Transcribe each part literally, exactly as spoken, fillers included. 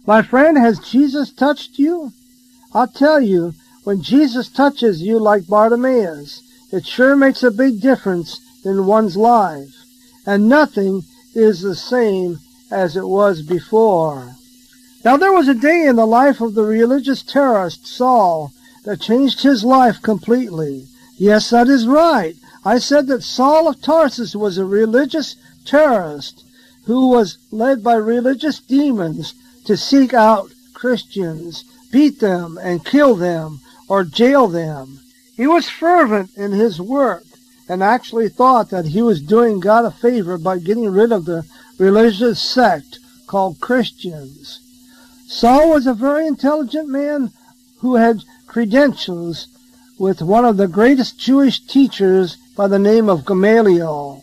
My friend, has Jesus touched you? I'll tell you, when Jesus touches you like Bartimaeus, it sure makes a big difference in one's life, and nothing is the same as it was before. Now there was a day in the life of the religious terrorist Saul that changed his life completely. Yes, that is right. I said that Saul of Tarsus was a religious terrorist who was led by religious demons to seek out Christians, beat them and kill them, or jail them. He was fervent in his work and actually thought that he was doing God a favor by getting rid of the religious sect called Christians. Saul was a very intelligent man who had credentials with one of the greatest Jewish teachers by the name of Gamaliel.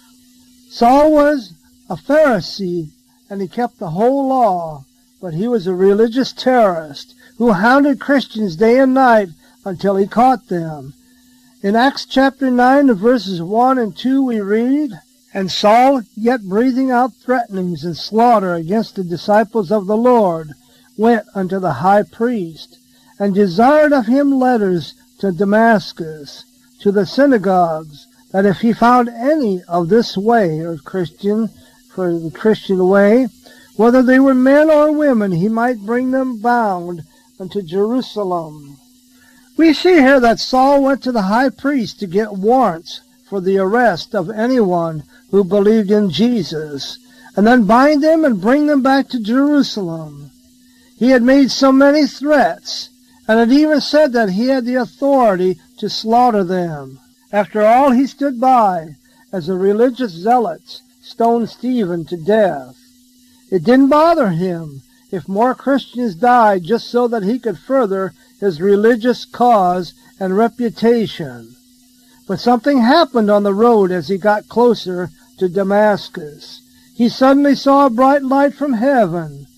Saul was a Pharisee, and he kept the whole law, but he was a religious terrorist who hounded Christians day and night until he caught them. In Acts chapter nine, verses one and two, we read, "And Saul, yet breathing out threatenings and slaughter against the disciples of the Lord, went unto the high priest, and desired of him letters to Damascus, to the synagogues, that if he found any of this way, or Christian, for the Christian way, whether they were men or women, he might bring them bound unto Jerusalem." We see here that Saul went to the high priest to get warrants for the arrest of anyone who believed in Jesus, and then bind them and bring them back to Jerusalem. He had made so many threats, and had even said that he had the authority to slaughter them. After all, he stood by as the religious zealots stoned Stephen to death. It didn't bother him if more Christians died just so that he could further his religious cause and reputation. But something happened on the road as he got closer to Damascus. He suddenly saw a bright light from heaven,